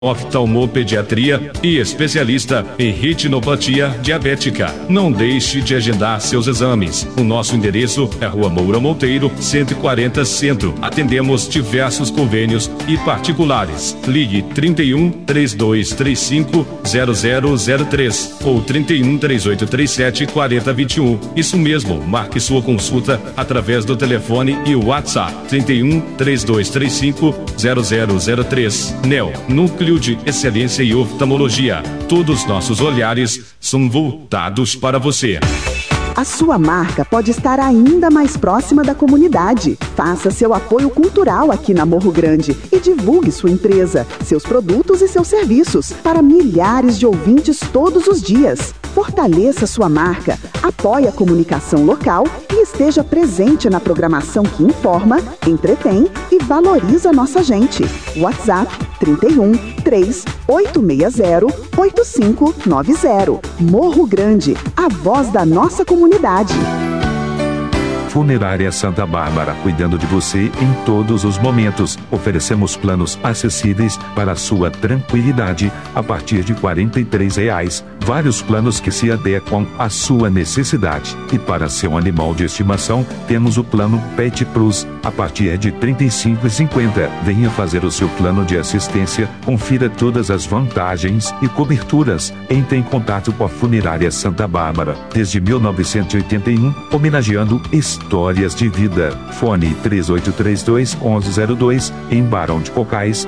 oftalmopediatria e especialista em retinopatia diabética. Não deixe de agendar seus exames. O nosso endereço é Rua Moura Monteiro, 140 Centro. Atendemos diversos convênios e particulares. Ligue 31 3235 0003 ou 31 3837 4021. Isso mesmo, marque sua consulta através do telefone e WhatsApp 31 3235 0003. NEO, Núcleo de Excelência e Oftalmologia. Todos nossos olhares são voltados para você. A sua marca pode estar ainda mais próxima da comunidade. Faça seu apoio cultural aqui na Morro Grande e divulgue sua empresa, seus produtos e seus serviços para milhares de ouvintes todos os dias. Fortaleça sua marca, apoie a comunicação local e esteja presente na programação que informa, entretém e valoriza nossa gente. WhatsApp 31 3860 8590. Morro Grande, a voz da nossa comunidade. Funerária Santa Bárbara, cuidando de você em todos os momentos. Oferecemos planos acessíveis para a sua tranquilidade a partir de R$ 43. Vários planos que se adequam à sua necessidade. E para seu animal de estimação, temos o plano Pet Plus a partir de R$ 35,50. Venha fazer o seu plano de assistência, confira todas as vantagens e coberturas. Entre em contato com a Funerária Santa Bárbara, desde 1981, homenageando histórias de vida. Fone 3832-1102, em Barão de Cocais,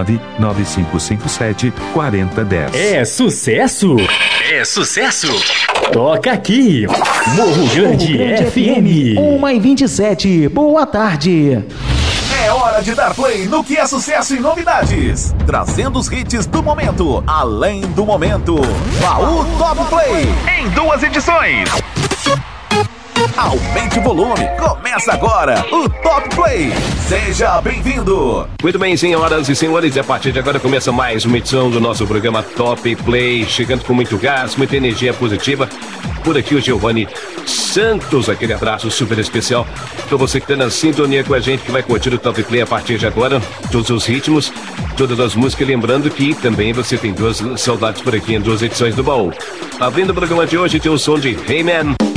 99557 4010. É sucesso! É sucesso! Toca aqui! Morro Grande FM 1h27, boa tarde! É hora de dar play no que é sucesso e novidades. Trazendo os hits do momento, além do momento. Baú Top Play, em 2 edições. Aumente o volume, começa agora o Top Play. Seja bem-vindo. Muito bem, senhoras e senhores, a partir de agora começa mais uma edição do nosso programa Top Play, chegando com muito gás, muita energia positiva. Por aqui o Giovanni Santos, aquele abraço super especial para você que está na sintonia com a gente, que vai curtir o Top Play a partir de agora, todos os ritmos, todas as músicas, lembrando que também você tem 2 saudades por aqui em 2 edições do baú. Abrindo o programa de hoje tem o som de Hey Man.